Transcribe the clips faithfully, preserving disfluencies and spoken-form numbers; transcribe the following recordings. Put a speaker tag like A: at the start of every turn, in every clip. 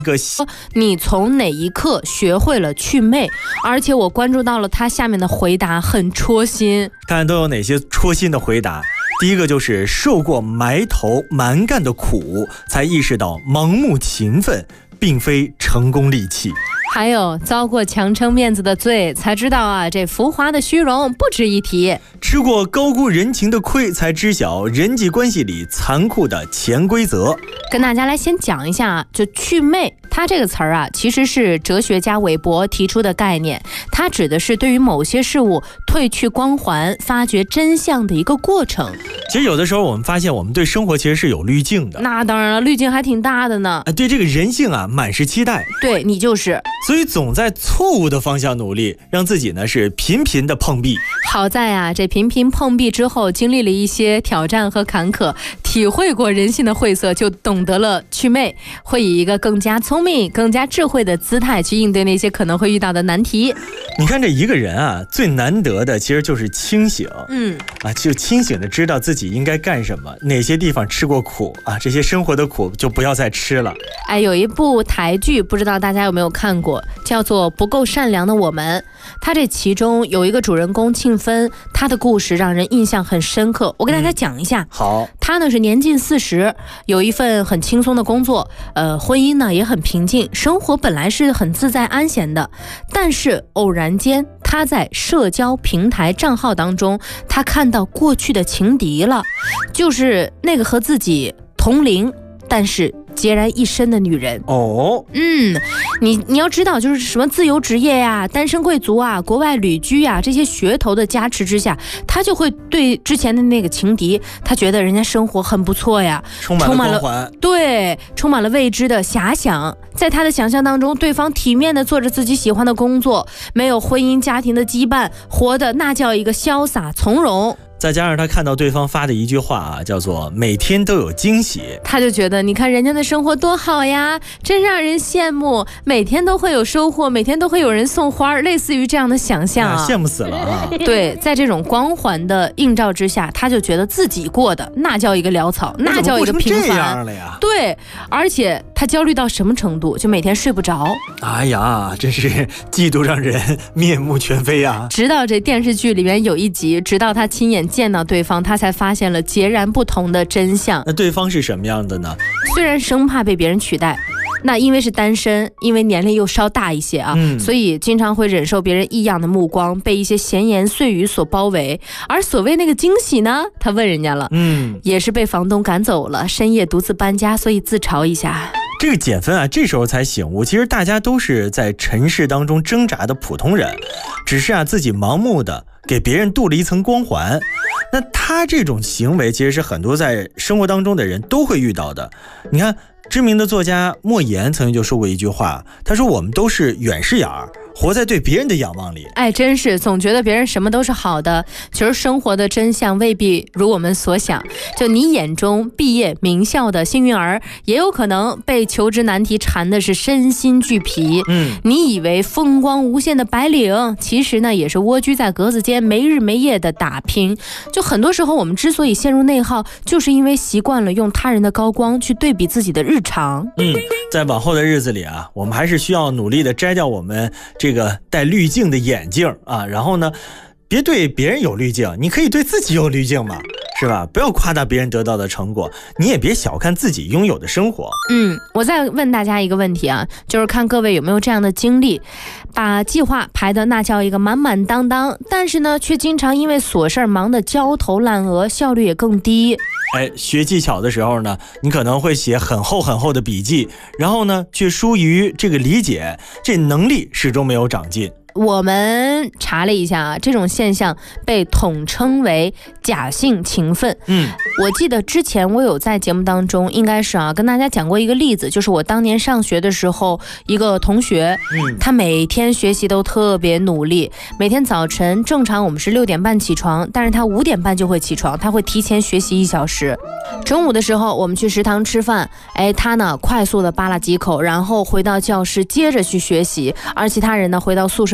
A: 个
B: 你从哪一刻学会了祛魅？而且我关注到了他下面的回答，很戳心。
A: 看都有哪些戳心的回答？第一个就是受过埋头蛮干的苦，才意识到盲目勤奋并非成功利器。
B: 还有遭过强撑面子的罪，才知道啊，这浮华的虚荣不值一提。
A: 吃过高估人情的亏，才知晓人际关系里残酷的潜规则。
B: 跟大家来先讲一下啊，就祛魅，它这个词儿啊，其实是哲学家韦伯提出的概念，它指的是对于某些事物褪去光环、发掘真相的一个过程。
A: 其实有的时候我们发现，我们对生活其实是有滤镜的。
B: 那当然了，滤镜还挺大的呢。
A: 对这个人性啊，满是期待。
B: 对你就是。
A: 所以总在错误的方向努力，让自己呢是频频的碰壁。
B: 好在啊，这频频碰壁之后，经历了一些挑战和坎坷，体会过人性的晦涩，就懂得了祛魅，会以一个更加聪明、更加智慧的姿态去应对那些可能会遇到的难题。
A: 你看这一个人啊，最难得的其实就是清醒。
B: 嗯
A: 啊，就清醒的知道自己应该干什么，哪些地方吃过苦啊，这些生活的苦就不要再吃了。
B: 哎，有一部台剧，不知道大家有没有看过，叫做《不够善良的我们》。他这其中有一个主人公庆芬，他的故事让人印象很深刻。我给大家讲一下。
A: 嗯、好，
B: 他呢是年近四十，有一份很轻松的工作，呃，婚姻呢也很平静，生活本来是很自在安闲的。但是偶然间，他在社交平台账号当中，他看到过去的情敌了，就是那个和自己同龄，但是孑然一身的女人。
A: 哦，
B: 嗯，你你要知道，就是什么自由职业呀、单身贵族啊、国外旅居啊，这些噱头的加持之下，他就会对之前的那个情敌，他觉得人家生活很不错呀，
A: 充满了光环，
B: 对，充满了未知的遐想。在他的想象当中，对方体面的做着自己喜欢的工作，没有婚姻家庭的羁绊，活的那叫一个潇洒从容。
A: 再加上他看到对方发的一句话啊，叫做每天都有惊喜，
B: 他就觉得你看人家的生活多好呀，真让人羡慕，每天都会有收获，每天都会有人送花，类似于这样的想象啊，
A: 羡慕死了啊。
B: 对，在这种光环的映照之下，他就觉得自己过的那叫一个潦草，那叫一个平凡。
A: 这样了呀？
B: 对，而且他焦虑到什么程度，就每天睡不着。
A: 哎呀，真是嫉妒让人面目全非啊。
B: 直到这电视剧里面有一集，直到他亲眼见到对方，他才发现了截然不同的真相。
A: 那对方是什么样的呢？
B: 虽然生怕被别人取代，那因为是单身，因为年龄又稍大一些啊、嗯，所以经常会忍受别人异样的目光，被一些闲言碎语所包围。而所谓那个惊喜呢，他问人家了，嗯，也是被房东赶走了，深夜独自搬家，所以自嘲一下。
A: 这个减分啊，这时候才醒悟，其实大家都是在尘世当中挣扎的普通人，只是啊自己盲目的给别人镀了一层光环。那他这种行为其实是很多在生活当中的人都会遇到的。你看，知名的作家莫言曾经就说过一句话，他说我们都是远视眼儿，活在对别人的仰望里。
B: 哎，真是总觉得别人什么都是好的，其实生活的真相未必如我们所想。就你眼中毕业名校的幸运儿，也有可能被求职难题缠的是身心俱疲。嗯，你以为风光无限的白领，其实呢也是蜗居在格子间没日没夜的打拼。就很多时候我们之所以陷入内耗，就是因为习惯了用他人的高光去对比自己的日常。
A: 嗯，在往后的日子里啊，我们还是需要努力的摘掉我们这个带滤镜的眼镜啊，然后呢，别对别人有滤镜，你可以对自己有滤镜嘛，是吧？不要夸大别人得到的成果，你也别小看自己拥有的生活。
B: 嗯，我再问大家一个问题啊，就是看各位有没有这样的经历，把计划排的那叫一个满满当当，但是呢，却经常因为琐事忙得焦头烂额，效率也更低。
A: 哎，学技巧的时候呢，你可能会写很厚很厚的笔记，然后呢，却疏于这个理解，这能力始终没有长进。
B: 我们查了一下啊，这种现象被统称为假性勤奋。嗯，我记得之前我有在节目当中应该是啊跟大家讲过一个例子，就是我当年上学的时候，一个同学，嗯，他每天学习都特别努力，每天早晨正常我们是六点半起床，但是他五点半就会起床，他会提前学习一小时。中午的时候我们去食堂吃饭，哎，他呢快速的扒拉几口，然后回到教室接着去学习，而其他人呢回到宿舍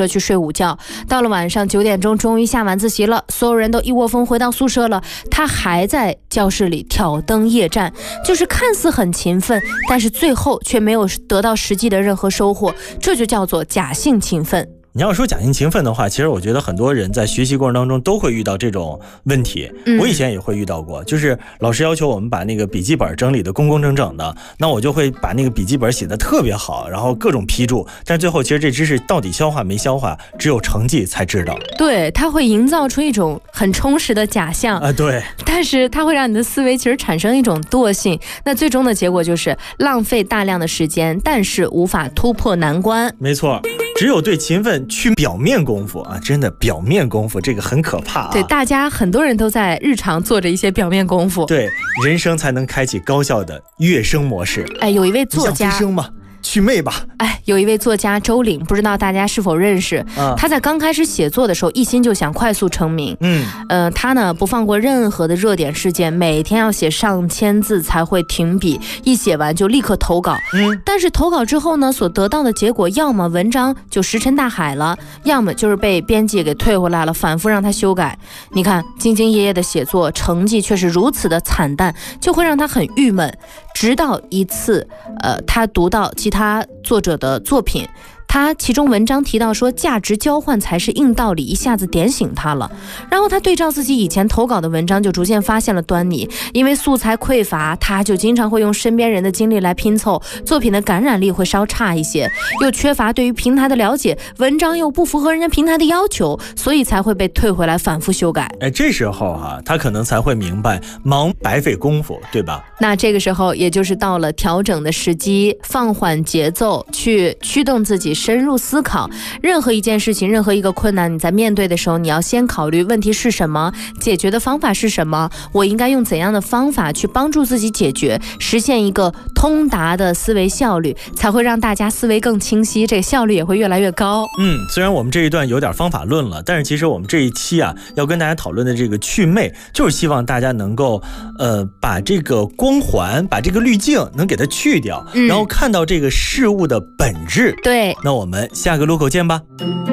B: 了去睡午觉。到了晚上九点钟，终于下晚自习了，所有人都一窝蜂回到宿舍了，他还在教室里挑灯夜战，就是看似很勤奋，但是最后却没有得到实际的任何收获，这就叫做假性勤奋。
A: 你要说假性勤奋的话，其实我觉得很多人在学习过程当中都会遇到这种问题。嗯、我以前也会遇到过，就是老师要求我们把那个笔记本整理的工工整整的，那我就会把那个笔记本写得特别好，然后各种批注，但是最后其实这知识到底消化没消化，只有成绩才知道。
B: 对，它会营造出一种很充实的假象
A: 啊，对。
B: 但是它会让你的思维其实产生一种惰性，那最终的结果就是浪费大量的时间，但是无法突破难关。
A: 没错。只有对勤奋去表面功夫啊，真的表面功夫这个很可怕啊。
B: 对，大家很多人都在日常做着一些表面功夫，
A: 对，人生才能开启高效的跃升模式。
B: 哎，有一位作家，
A: 你想飞升吗？去魅吧！
B: 哎，有一位作家周岭，不知道大家是否认识？啊、他在刚开始写作的时候，一心就想快速成名。嗯，呃，他呢不放过任何的热点事件，每天要写上千字才会停笔，一写完就立刻投稿。嗯，但是投稿之后呢，所得到的结果，要么文章就石沉大海了，要么就是被编辑给退回来了，反复让他修改。你看，兢兢业业的写作，成绩却是如此的惨淡，就会让他很郁闷。直到一次，呃，他读到其他作者的作品，他其中文章提到说价值交换才是硬道理，一下子点醒他了。然后他对照自己以前投稿的文章，就逐渐发现了端倪。因为素材匮乏，他就经常会用身边人的经历来拼凑，作品的感染力会稍差一些，又缺乏对于平台的了解，文章又不符合人家平台的要求，所以才会被退回来反复修改。
A: 哎，这时候哈、啊，他可能才会明白忙白费功夫，对吧？
B: 那这个时候也就是到了调整的时机，放缓节奏，去驱动自己深入思考。任何一件事情，任何一个困难，你在面对的时候，你要先考虑问题是什么，解决的方法是什么，我应该用怎样的方法去帮助自己解决，实现一个通达的思维效率，才会让大家思维更清晰，这个效率也会越来越高。
A: 嗯，虽然我们这一段有点方法论了，但是其实我们这一期啊，要跟大家讨论的这个祛魅，就是希望大家能够呃把这个光环，把这个滤镜能给它去掉、嗯、然后看到这个事物的本质。
B: 对，
A: 那我们下个路口见吧。